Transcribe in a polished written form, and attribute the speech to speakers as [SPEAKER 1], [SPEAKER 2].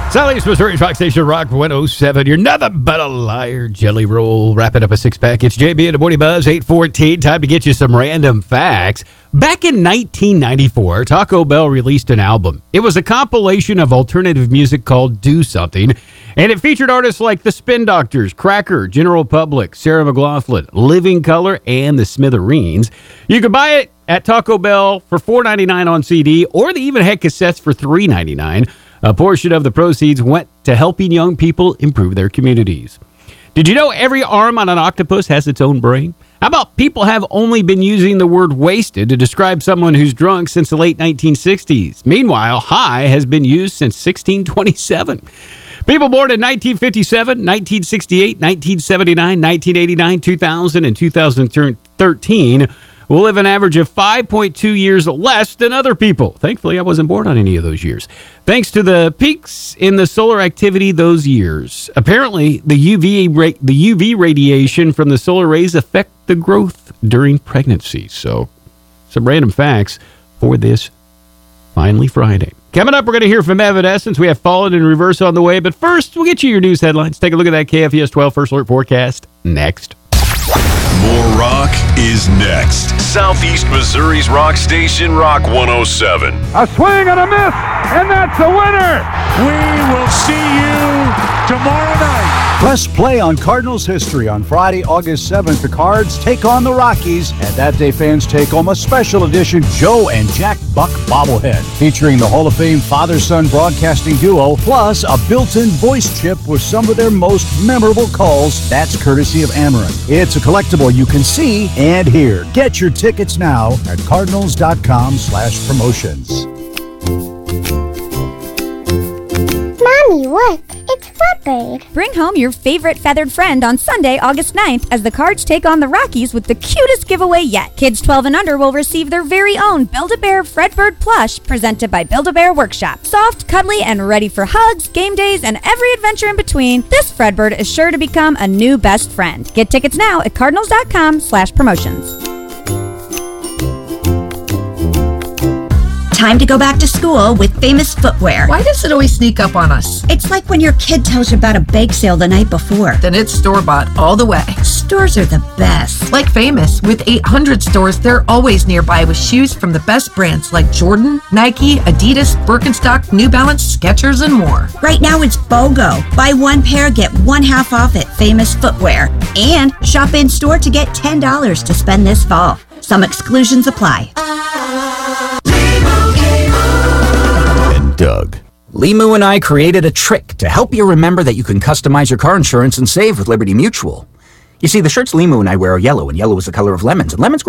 [SPEAKER 1] Southeast Missouri's Rock Station, Rock 107. You're nothing but a liar, Jelly Roll. Wrapping up a six-pack. It's JB and the Morning Buzz, 8:14. Time to get you some random facts. Back in 1994, Taco Bell released an album. It was a compilation of alternative music called Do Something, and it featured artists like the Spin Doctors, Cracker, General Public, Sarah McLachlan, Living Color, and the Smithereens. You could buy it at Taco Bell for $4.99 on CD, or they even had cassettes for $3.99. A portion of the proceeds went to helping young people improve their communities. Did you know every arm on an octopus has its own brain? How about people have only been using the word wasted to describe someone who's drunk since the late 1960s? Meanwhile, high has been used since 1627. People born in 1957, 1968, 1979, 1989, 2000, and 2013 will live an average of 5.2 years less than other people. Thankfully, I wasn't born on any of those years. Thanks to the peaks in the solar activity those years. Apparently, the UV radiation from the solar rays affect the growth during pregnancy. So, some random facts for this Finally Friday. Coming up, we're going to hear from Evanescence. We have Fallen in Reverse on the way. But first, we'll get you your news headlines. Take a look at that KFES 12 First Alert forecast next.
[SPEAKER 2] More rock is next. Southeast Missouri's rock station, Rock 107.
[SPEAKER 3] A swing and a miss, and that's the winner.
[SPEAKER 4] We will see you tomorrow night.
[SPEAKER 5] Press play on Cardinals history on Friday, August 7th. The Cards take on the Rockies, and that day fans take home a special edition Joe and Jack Buck bobblehead featuring the Hall of Fame father-son broadcasting duo, plus a built-in voice chip with some of their most memorable calls. That's courtesy of Amarin. It's a collectible you can see and hear. Get your tickets now at cardinals.com/promotions.
[SPEAKER 6] Mommy, look. It's Fredbird.
[SPEAKER 7] Bring home your favorite feathered friend on Sunday, August 9th, as the Cards take on the Rockies with the cutest giveaway yet. Kids 12 and under will receive their very own Build-A-Bear Fredbird plush presented by Build-A-Bear Workshop. Soft, cuddly, and ready for hugs, game days, and every adventure in between, this Fredbird is sure to become a new best friend. Get tickets now at cardinals.com/promotions.
[SPEAKER 8] Time to go back to school with Famous Footwear.
[SPEAKER 9] Why does it always sneak up on us?
[SPEAKER 8] It's like when your kid tells you about a bake sale the night before.
[SPEAKER 9] Then it's store-bought all the way.
[SPEAKER 8] Stores are the best.
[SPEAKER 9] Like Famous, with 800 stores, they're always nearby with shoes from the best brands like Jordan, Nike, Adidas, Birkenstock, New Balance, Skechers, and more.
[SPEAKER 8] Right now it's BOGO. Buy one pair, get one half off at Famous Footwear. And shop in-store to get $10 to spend this fall. Some exclusions apply.
[SPEAKER 10] Doug. Limu and I created a trick to help you remember that you can customize your car insurance and save with Liberty Mutual. You see, the shirts Limu and I wear are yellow, and yellow is the color of lemons, and lemons grow